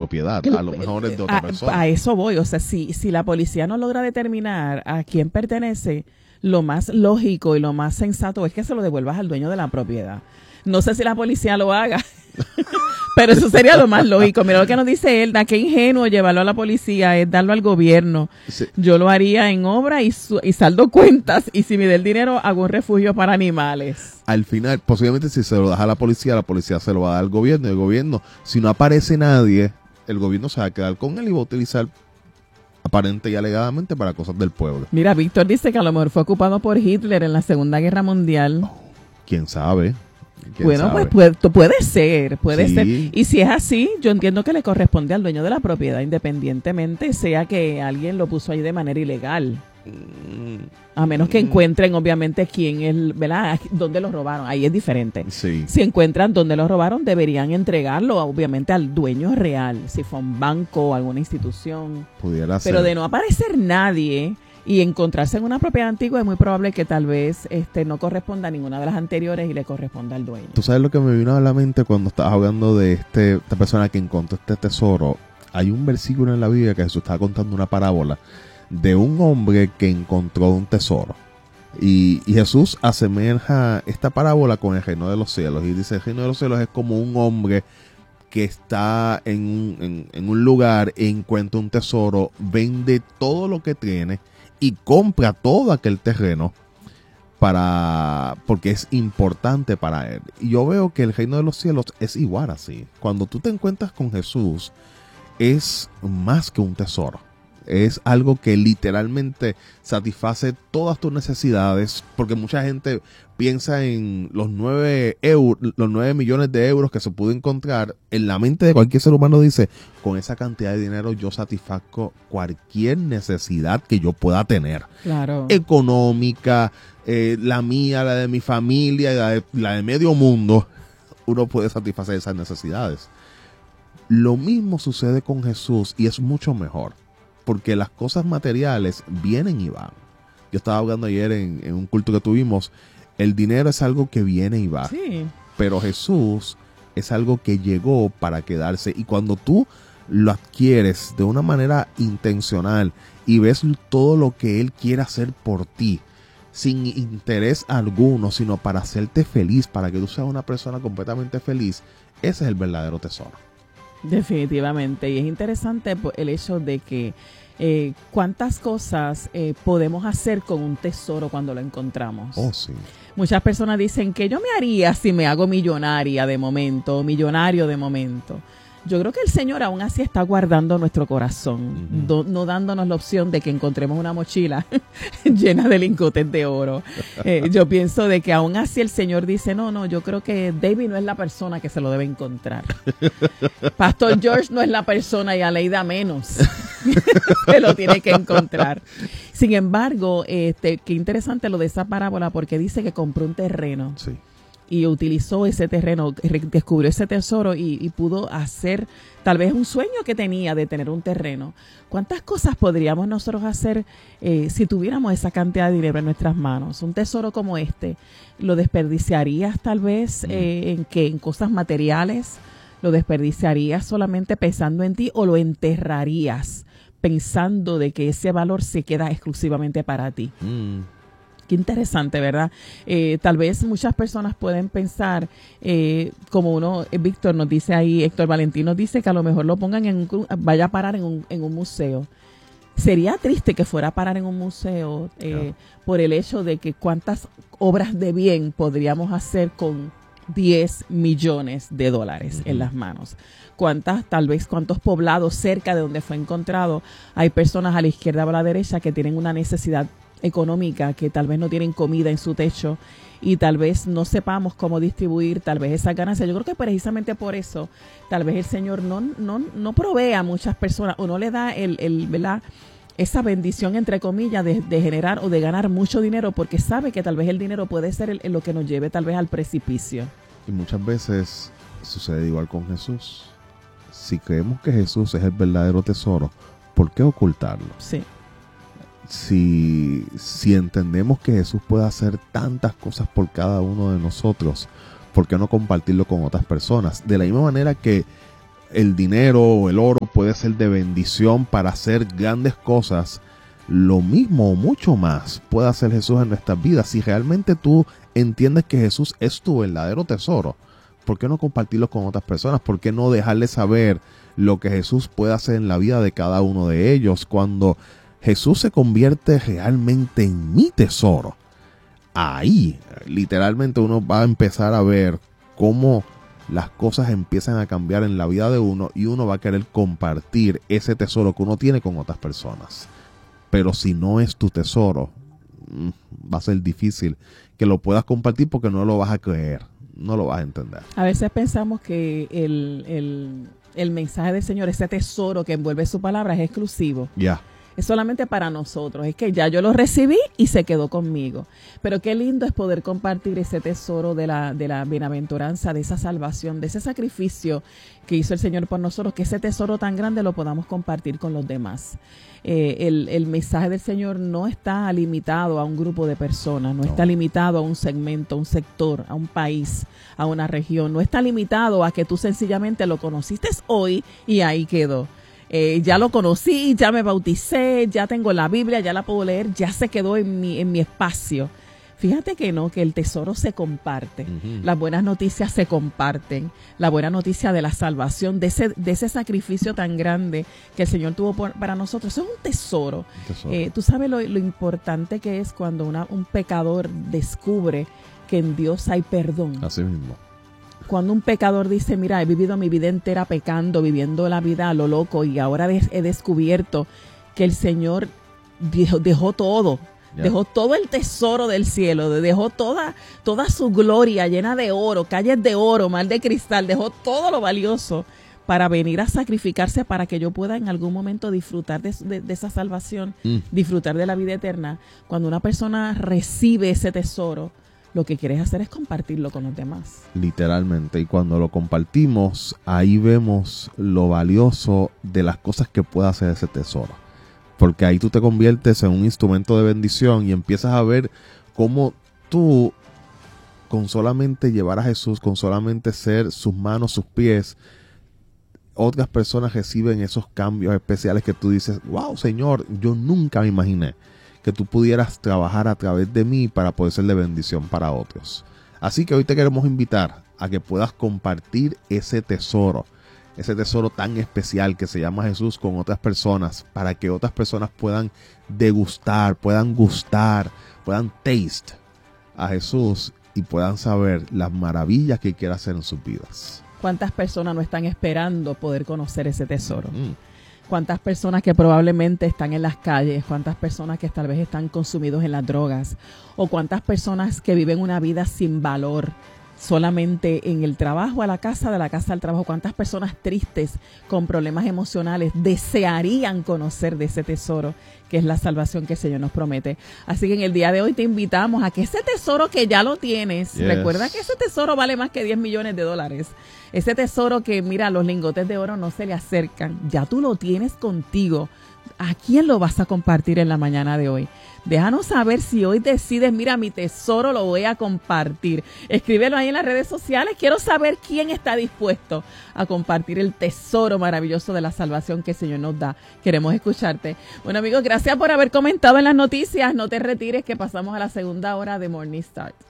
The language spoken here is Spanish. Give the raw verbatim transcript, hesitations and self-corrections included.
propiedad, a lo mejor es de otra a, persona. A eso voy, o sea, si, si la policía no logra determinar a quién pertenece, lo más lógico y lo más sensato es que se lo devuelvas al dueño de la propiedad. No sé si la policía lo haga, pero eso sería lo más lógico. Mira lo que nos dice él, da qué ingenuo llevarlo a la policía, es darlo al gobierno. Sí. Yo lo haría en obra y, su, y saldo cuentas, y si me da el dinero, hago un refugio para animales. Al final, posiblemente si se lo das a la policía, la policía se lo va a dar al gobierno, y el gobierno, si no aparece nadie, el gobierno se va a quedar con él y va a utilizar aparente y alegadamente para cosas del pueblo. Mira, Víctor dice que a lo mejor fue ocupado por Hitler en la Segunda Guerra Mundial. Oh, ¿quién sabe? Bueno, sabe? pues puede, puede ser, puede sí. ser. Y si es así, yo entiendo que le corresponde al dueño de la propiedad, independientemente sea que alguien lo puso ahí de manera ilegal. A menos que encuentren, obviamente, quién es, ¿verdad? Dónde lo robaron. Ahí es diferente. Sí. Si encuentran dónde lo robaron, deberían entregarlo, obviamente, al dueño real. Si fue un banco o alguna institución. Pudiera ser. Pero de no aparecer nadie y encontrarse en una propiedad antigua, es muy probable que tal vez este no corresponda a ninguna de las anteriores y le corresponda al dueño. ¿Tú sabes lo que me vino a la mente cuando estabas hablando de este, esta persona que encontró este tesoro? Hay un versículo en la Biblia que Jesús estaba contando una parábola de un hombre que encontró un tesoro. Y, y Jesús asemeja esta parábola con el reino de los cielos. Y dice, el reino de los cielos es como un hombre que está en un, en, en un lugar e encuentra un tesoro, vende todo lo que tiene y compra todo aquel terreno para porque es importante para él. Y yo veo que el reino de los cielos es igual así. Cuando tú te encuentras con Jesús, es más que un tesoro. Es algo que literalmente satisface todas tus necesidades, porque mucha gente piensa en los nueve euros, los nueve millones de euros que se pudo encontrar. En la mente de cualquier ser humano dice, con esa cantidad de dinero yo satisfazco cualquier necesidad que yo pueda tener. Claro. Económica, eh, la mía, la de mi familia, la de, la de medio mundo. Uno puede satisfacer esas necesidades. Lo mismo sucede con Jesús y es mucho mejor. Porque las cosas materiales vienen y van. Yo estaba hablando ayer en, en un culto que tuvimos. El dinero es algo que viene y va. Sí. Pero Jesús es algo que llegó para quedarse. Y cuando tú lo adquieres de una manera intencional y ves todo lo que Él quiere hacer por ti, sin interés alguno, sino para hacerte feliz, para que tú seas una persona completamente feliz, ese es el verdadero tesoro. Definitivamente, y es interesante el hecho de que eh, cuántas cosas eh, podemos hacer con un tesoro cuando lo encontramos. Oh, sí. Muchas personas dicen que yo me haría si me hago millonaria de momento, millonario de momento. Yo creo que el Señor aún así está guardando nuestro corazón, uh-huh. do, no dándonos la opción de que encontremos una mochila llena de lingotes de oro. Eh, yo pienso de que aún así el Señor dice, no, no, yo creo que David no es la persona que se lo debe encontrar. Pastor George no es la persona y Aleida menos. Se lo tiene que encontrar. Sin embargo, este, qué interesante lo de esa parábola porque dice que compró un terreno. Sí. Y utilizó ese terreno, descubrió ese tesoro y, y pudo hacer tal vez un sueño que tenía de tener un terreno. ¿Cuántas cosas podríamos nosotros hacer eh, si tuviéramos esa cantidad de dinero en nuestras manos? Un tesoro como este, ¿lo desperdiciarías tal vez eh, en que en cosas materiales? ¿Lo desperdiciarías solamente pensando en ti o lo enterrarías pensando de que ese valor se queda exclusivamente para ti? Mm. Qué interesante, ¿verdad? Eh, tal vez muchas personas pueden pensar, eh, como uno, eh, Víctor nos dice ahí, Héctor Valentín nos dice que a lo mejor lo pongan en un, vaya a parar en un, en un museo. Sería triste que fuera a parar en un museo eh, no. por el hecho de que cuántas obras de bien podríamos hacer con diez millones de dólares uh-huh. en las manos. Cuántas, tal vez cuántos poblados cerca de donde fue encontrado hay personas a la izquierda o a la derecha que tienen una necesidad económica, que tal vez no tienen comida en su techo y tal vez no sepamos cómo distribuir tal vez esas ganancias. Yo creo que precisamente por eso tal vez el Señor no, no, no provee a muchas personas o no le da el, el, ¿verdad? esa bendición entre comillas de, de generar o de ganar mucho dinero porque sabe que tal vez el dinero puede ser el, el lo que nos lleve tal vez al precipicio. Y muchas veces sucede igual con Jesús. Si creemos que Jesús es el verdadero tesoro, ¿por qué ocultarlo? Sí. Si, si entendemos que Jesús puede hacer tantas cosas por cada uno de nosotros, ¿por qué no compartirlo con otras personas? De la misma manera que el dinero o el oro puede ser de bendición para hacer grandes cosas, lo mismo o mucho más puede hacer Jesús en nuestras vidas. Si realmente tú entiendes que Jesús es tu verdadero tesoro, ¿por qué no compartirlo con otras personas? ¿Por qué no dejarles saber lo que Jesús puede hacer en la vida de cada uno de ellos? Cuando Jesús se convierte realmente en mi tesoro, ahí literalmente uno va a empezar a ver cómo las cosas empiezan a cambiar en la vida de uno y uno va a querer compartir ese tesoro que uno tiene con otras personas. Pero si no es tu tesoro, va a ser difícil que lo puedas compartir porque no lo vas a creer, no lo vas a entender. A veces pensamos que el, el, el mensaje del Señor, ese tesoro que envuelve su palabra, es exclusivo. Ya. Yeah. Es solamente para nosotros, es que ya yo lo recibí y se quedó conmigo. Pero qué lindo es poder compartir ese tesoro de la, de la bienaventuranza, de esa salvación, de ese sacrificio que hizo el Señor por nosotros, que ese tesoro tan grande lo podamos compartir con los demás. Eh, el, el mensaje del Señor no está limitado a un grupo de personas, no, no está limitado a un segmento, a un sector, a un país, a una región, no está limitado a que tú sencillamente lo conociste hoy y ahí quedó. Eh, ya lo conocí, ya me bauticé, ya tengo la Biblia, ya la puedo leer, ya se quedó en mi, en mi espacio. Fíjate que no, que el tesoro se comparte, uh-huh. Las buenas noticias se comparten, la buena noticia de la salvación, de ese, de ese sacrificio tan grande que el Señor tuvo por, para nosotros, eso es un tesoro. Un tesoro. Eh, tú sabes lo, lo importante que es cuando una, un pecador descubre que en Dios hay perdón. Así mismo. Cuando un pecador dice, mira, he vivido mi vida entera pecando, viviendo la vida a lo loco y ahora he descubierto que el Señor dejó, dejó todo, yeah. dejó todo el tesoro del cielo, dejó toda, toda su gloria llena de oro, calles de oro, mar de cristal, dejó todo lo valioso para venir a sacrificarse para que yo pueda en algún momento disfrutar de, de, de esa salvación, mm. disfrutar de la vida eterna. Cuando una persona recibe ese tesoro, lo que quieres hacer es compartirlo con los demás. Literalmente, y cuando lo compartimos, ahí vemos lo valioso de las cosas que puede hacer ese tesoro. Porque ahí tú te conviertes en un instrumento de bendición y empiezas a ver cómo tú, con solamente llevar a Jesús, con solamente ser sus manos, sus pies, otras personas reciben esos cambios especiales que tú dices, wow, Señor, yo nunca me imaginé que tú pudieras trabajar a través de mí para poder ser de bendición para otros. Así que hoy te queremos invitar a que puedas compartir ese tesoro, ese tesoro tan especial que se llama Jesús con otras personas, para que otras personas puedan degustar, puedan gustar, puedan taste a Jesús y puedan saber las maravillas que quiere hacer en sus vidas. ¿Cuántas personas no están esperando poder conocer ese tesoro? Mm. ¿Cuántas personas que probablemente están en las calles? ¿Cuántas personas que tal vez están consumidos en las drogas? ¿O cuántas personas que viven una vida sin valor? Solamente en el trabajo, a la casa, de la casa al trabajo. ¿Cuántas personas tristes, con problemas emocionales, desearían conocer de ese tesoro que es la salvación que el Señor nos promete? Así que en el día de hoy te invitamos a que ese tesoro que ya lo tienes, yes. Recuerda que ese tesoro vale más que diez millones de dólares. Ese tesoro que, mira, los lingotes de oro no se le acercan. Ya tú lo tienes contigo. ¿A quién lo vas a compartir en la mañana de hoy? Déjanos saber si hoy decides, mira, mi tesoro lo voy a compartir. Escríbelo ahí en las redes sociales. Quiero saber quién está dispuesto a compartir el tesoro maravilloso de la salvación que el Señor nos da. Queremos escucharte. Bueno, amigos, gracias por haber comentado en las noticias. No te retires, que pasamos a la segunda hora de Morning Start.